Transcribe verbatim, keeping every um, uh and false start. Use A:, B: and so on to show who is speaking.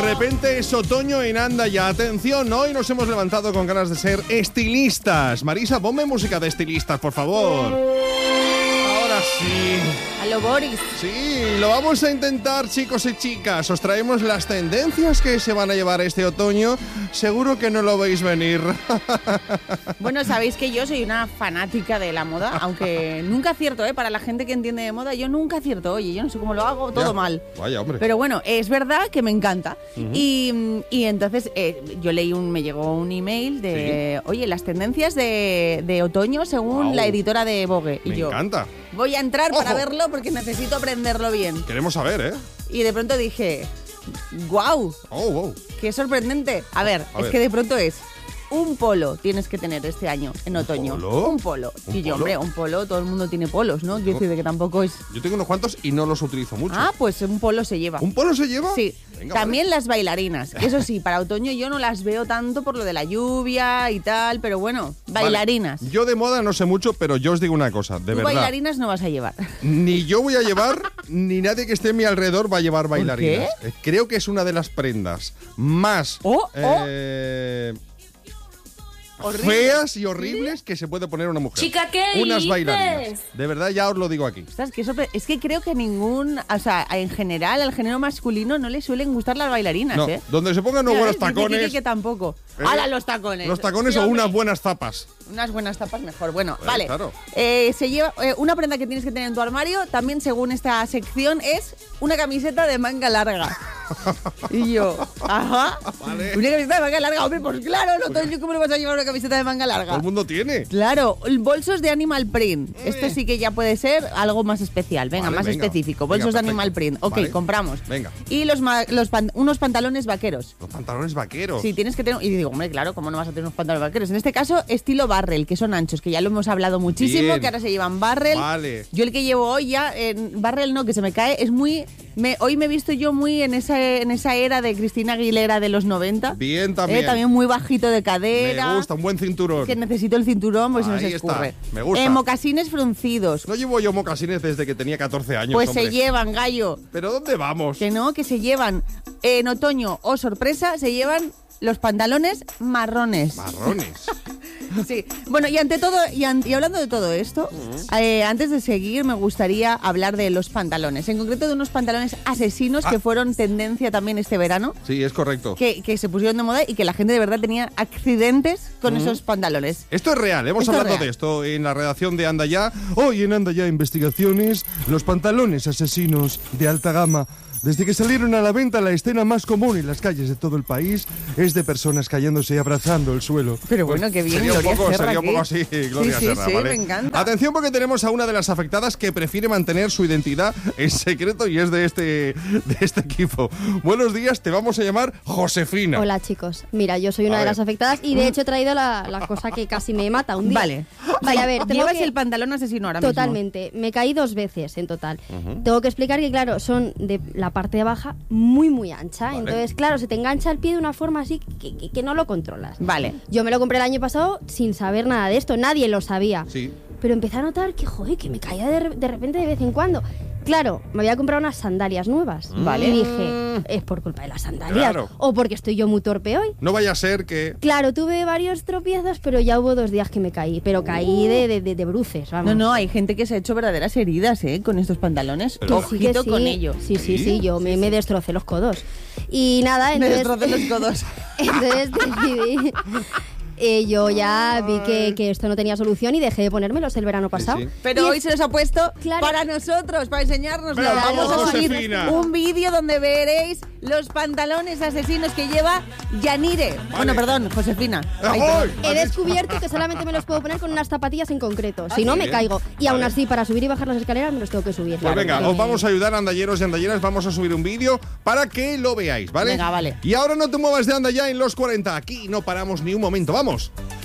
A: repente es otoño en Anda Ya. Atención, hoy nos hemos levantado con ganas de ser estilistas. Marisa, ponme música de estilistas, por favor. Ahora sí.
B: Aló, Boris.
A: Sí, lo vamos a intentar, chicos y chicas. Os traemos las tendencias que se van a llevar este otoño. Seguro que no lo veis venir.
B: Bueno, sabéis que yo soy una fanática de la moda, aunque nunca acierto, ¿eh? Para la gente que entiende de moda, yo nunca acierto. Oye, yo no sé cómo lo hago, todo
A: Ya.
B: mal.
A: Vaya, hombre.
B: Pero bueno, es verdad que me encanta. Uh-huh. y, y entonces eh, yo leí un, me llegó un email de, ¿sí? Oye, las tendencias de, de otoño según wow. la editora de Vogue. Y
A: me
B: yo,
A: encanta.
B: Voy a entrar
A: ¡Ojo!
B: Para verlo porque necesito aprenderlo bien.
A: Queremos saber, ¿eh?
B: Y de pronto dije, ¡guau!
A: Oh, wow.
B: ¡Qué sorprendente! A ver, a es ver. que de pronto es... Un polo tienes que tener este año, en otoño.
A: ¿Un polo?
B: Un polo.
A: ¿Un
B: y yo,
A: polo?
B: hombre, un polo, todo el mundo tiene polos, ¿no? Quiero decir de que tampoco es...
A: Yo tengo unos cuantos y no los utilizo mucho.
B: Ah, pues un polo se lleva.
A: ¿Un polo se lleva?
B: Sí.
A: Venga,
B: También
A: vale.
B: Las bailarinas. Eso sí, para otoño yo no las veo tanto por lo de la lluvia y tal, pero bueno, bailarinas.
A: Vale. Yo de moda no sé mucho, pero yo os digo una cosa, de
B: Tú
A: verdad.
B: bailarinas no vas a llevar.
A: Ni yo voy a llevar, ni nadie que esté a mi alrededor va a llevar bailarinas.
B: ¿Por qué?
A: Creo que es una de las prendas más...
B: Oh,
A: eh,
B: oh. Horrible.
A: feas y horribles que se puede poner una mujer.
C: Chica, ¿qué
A: Unas
C: dices?
A: bailarinas. De verdad, ya os lo digo aquí.
B: ¿Sabes qué? Es que creo que ningún... O sea, en general, al género masculino no le suelen gustar las bailarinas,
A: No,
B: ¿eh?
A: donde se pongan unos buenos tacones...
B: Que, que, que tampoco.
A: ¿Eh?
B: ¡Hala, los tacones!
A: Los tacones
B: sí,
A: o
B: hombre.
A: unas buenas zapas.
B: Unas buenas tapas mejor. Bueno,
A: Eh,
B: vale.
A: claro.
B: Eh, se lleva eh, una prenda que tienes que tener en tu armario, también según esta sección, es una camiseta de manga larga. Y yo, ajá.
A: Vale.
B: Una camiseta de manga larga, hombre, pues claro, no, ¿cómo le vas a llevar una camiseta de manga larga?
A: Todo el mundo tiene.
B: Claro, bolsos de animal print. Esto sí que ya puede ser algo más especial. Venga,
A: Vale,
B: más
A: venga.
B: específico.
A: Venga,
B: Bolsos de
A: perfecto.
B: animal print. Ok,
A: Vale.
B: compramos.
A: Venga.
B: Y los, ma- los pan- unos pantalones vaqueros.
A: Los pantalones vaqueros.
B: Sí, tienes que tener... Y digo, hombre, claro, ¿cómo no vas a tener unos pantalones vaqueros? En este caso, estilo barrel, que son anchos, que ya lo hemos hablado muchísimo,
A: Bien.
B: que ahora se llevan barrel.
A: Vale.
B: Yo el que llevo hoy ya, en barrel no, que se me cae, es muy... Me, hoy me he visto yo muy en esa, en esa era de Cristina Aguilera de los noventa.
A: Bien, también.
B: Eh, también muy bajito de cadera.
A: Me gusta, un buen cinturón.
B: Que necesito el cinturón, pues se nos
A: Ahí está,
B: escurre.
A: me gusta.
B: Eh, mocasines fruncidos.
A: No llevo yo mocasines desde que tenía catorce años,
B: Pues
A: hombre.
B: se llevan, gallo.
A: ¿Pero dónde vamos?
B: Que no, que se llevan en otoño, o sorpresa, se llevan los pantalones marrones.
A: Marrones.
B: Sí. Bueno, y ante todo, y, an- y hablando de todo esto, uh-huh. eh, antes de seguir me gustaría hablar de los pantalones, en concreto de unos pantalones asesinos ah. que fueron tendencia también este verano.
A: Sí, es correcto.
B: Que, que se pusieron de moda y que la gente de verdad tenía accidentes con uh-huh. esos pantalones.
A: Esto es real, hemos
B: esto
A: hablado
B: real.
A: de esto en la redacción de Anda Ya. Hoy en Anda Ya Investigaciones, los pantalones asesinos de alta gama. Desde que salieron a la venta, la escena más común en las calles de todo el país es de personas cayéndose y abrazando el suelo.
B: Pero bueno, qué bien,
A: sería un
B: Gloria
A: poco,
B: Serra,
A: sería un poco
B: ¿qué?
A: así, Gloria
B: sí, sí,
A: Serra,
B: sí,
A: ¿vale?
B: me encanta.
A: Atención porque tenemos a una de las afectadas que prefiere mantener su identidad en secreto y es de este, de este equipo. Buenos días, te vamos a llamar Josefina.
D: Hola, chicos. Mira, yo soy una
A: A
D: de
A: ver.
D: las afectadas y de hecho he traído la, la cosa que casi me mata un día.
B: Vale.
D: Vale, a ver, tengo
B: Llevas
D: que...
B: el pantalón asesino ahora
D: Totalmente.
B: mismo.
D: Me caí dos veces en total.
A: Uh-huh.
D: Tengo que explicar que, claro, son de la parte de baja muy, muy ancha.
A: Vale.
D: Entonces, claro, se te engancha el pie de una forma así que, que, que no lo controlas.
B: Vale.
D: Yo me lo compré el año pasado sin saber nada de esto. Nadie lo sabía.
A: Sí.
D: Pero empecé a notar que, joder, que me caía de, re- de repente de vez en cuando. Claro, me había comprado unas sandalias nuevas.
B: Vale.
D: Y dije, es por culpa de las sandalias.
A: Claro.
D: O porque estoy yo muy torpe hoy.
A: No vaya a ser que...
D: Claro, tuve varios tropiezos, pero ya hubo dos días que me caí. Pero caí de, de, de, de bruces, vamos.
B: No, no, hay gente que se ha hecho verdaderas heridas, ¿eh? Con estos pantalones.
A: Pero-
D: Que sí, que
B: Ojito
D: sí.
B: con ello.
D: Sí, sí,
A: ¿Sí?
D: sí, yo me, me destrocé los codos. Y nada,
B: Me
D: entonces...
B: destrocé los codos.
D: entonces decidí... eh, yo ya vi que, que esto no tenía solución y dejé de ponérmelos el verano pasado.
A: sí.
B: Pero
D: Y
B: hoy
D: es-
B: se los ha puesto
D: Claro.
B: para nosotros, para enseñárnoslo.
A: Pero
B: Vamos a
A: vamos,
B: subir
A: Josefina.
B: un vídeo donde veréis los pantalones asesinos que lleva Yanire. Bueno, perdón, Josefina. Ay,
A: ¡Ay!
B: perdón.
D: He descubierto que solamente me los puedo poner con unas zapatillas en concreto. Si
A: ¿sí?
D: no, me caigo. Y aún
A: Vale.
D: así, para subir y bajar las escaleras me los tengo que subir.
A: Pues venga,
D: Porque-
A: os vamos a ayudar, andalleros y andalleras. Vamos a subir un vídeo para que lo veáis, ¿vale?
B: Venga, vale.
A: Y ahora no te muevas de Anda Ya en los cuarenta. Aquí no paramos ni un momento. ¡Vamos!